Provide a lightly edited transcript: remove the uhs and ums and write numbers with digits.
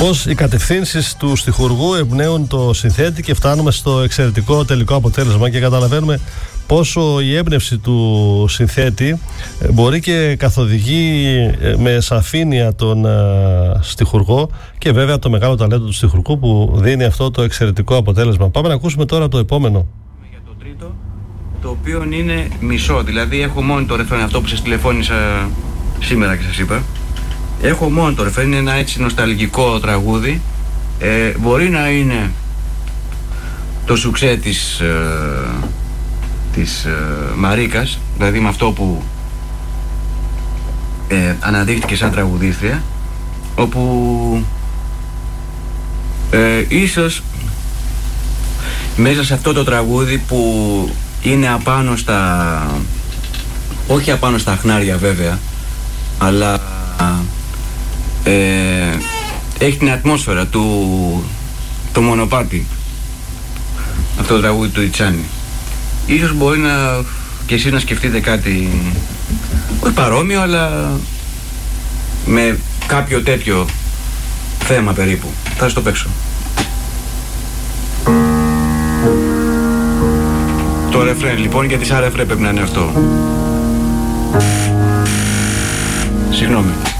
Πώς οι κατευθύνσεις του στιχουργού εμπνέουν το συνθέτη και φτάνουμε στο εξαιρετικό τελικό αποτέλεσμα και καταλαβαίνουμε πόσο η έμπνευση του συνθέτη μπορεί και καθοδηγεί με σαφήνεια τον στιχουργό και βέβαια το μεγάλο ταλέντο του στιχουργού που δίνει αυτό το εξαιρετικό αποτέλεσμα. Πάμε να ακούσουμε τώρα το επόμενο. Για το τρίτο, το οποίο είναι μισό, δηλαδή έχω μόνο το ρεφρέν, αυτό που σας τηλεφώνησα σήμερα και σας είπα. Έχω μόνο το ρεφρέν, είναι ένα έτσι νοσταλγικό τραγούδι. Μπορεί να είναι το σουξέ της Μαρίκας, δηλαδή με αυτό που αναδείχθηκε σαν τραγουδίστρια, όπου ίσως μέσα σε αυτό το τραγούδι που είναι απάνω στα, όχι απάνω στα χνάρια βέβαια, αλλά έχει την ατμόσφαιρα του, το μονοπάτι, αυτό το τραγούδι του Ιτσάνη. Ίσως μπορεί και εσείς να σκεφτείτε κάτι όχι παρόμοιο, αλλά με κάποιο τέτοιο θέμα περίπου. Θα σας το παίξω. Το ρεφρέν λοιπόν, γιατί σαν ρεφρέν πρέπει να είναι αυτό. Συγγνώμη.